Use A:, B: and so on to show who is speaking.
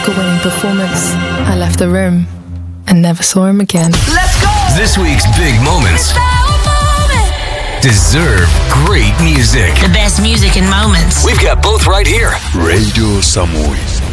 A: Oscar-winning performance, I left the room and never saw him again.
B: Let's go!
C: This week's big moments deserve great music.
D: The best music and moments.
C: We've got both right here.
E: Radio Samui.